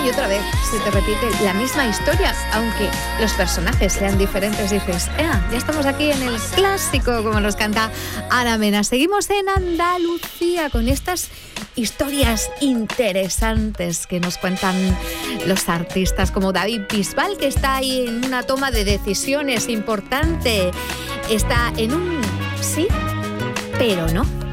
y otra vez se te repite la misma historia, aunque los personajes sean diferentes. Dices, ya estamos aquí en el clásico, como nos canta Ana Mena. Seguimos en Andalucía con estas historias interesantes que nos cuentan los artistas, como David Bisbal, que está ahí en una toma de decisiones importante. Está en un sí, pero no.